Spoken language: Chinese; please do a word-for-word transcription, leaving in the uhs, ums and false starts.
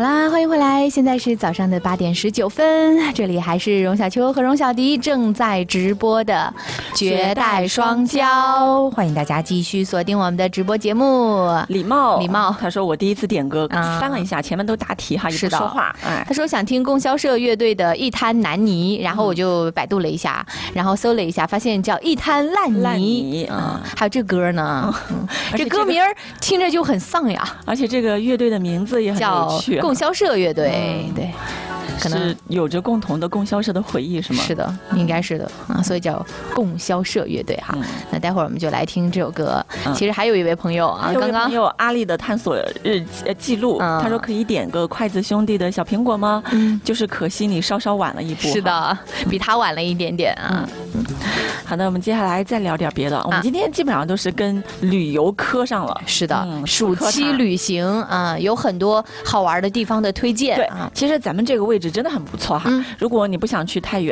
好啦，欢迎回来，现在是早上的八点十九分，这里还是荣小秋和荣小迪正在直播的绝代双骄，欢迎大家继续锁定我们的直播节目。 礼貌， 礼貌， 他说我第一次点歌，啊、翻了一下，前面都答题哈，也不说话。哎， 他说想听供销社乐队的《一滩烂泥》，然后我就百度了一下，嗯、然后搜了一下，发现叫《一滩烂泥》 烂泥啊、嗯，还有这歌呢，嗯、这歌名听着就很丧呀， 而且这个乐队的名字也很有趣、啊， 供销社乐队，嗯、对。 可能是有着共同的供销社的回忆，是吗？ 是的，应该是的啊，所以叫供销社乐队哈。嗯、那待会儿我们就来听这首歌。嗯、其实还有一位朋友啊，刚刚有阿丽的探索日记录，嗯、他说可以点个筷子兄弟的小苹果吗？嗯，就是可惜你稍稍晚了一步。 是的，比他晚了一点点啊。 嗯，好的，我们接下来再聊点别的。啊、我们今天基本上都是跟旅游磕上了。 是的，嗯、暑期旅行啊，有很多好玩的地方的推荐。 对啊，其实咱们这个位置真的很不错哈。嗯、如果你不想去太远，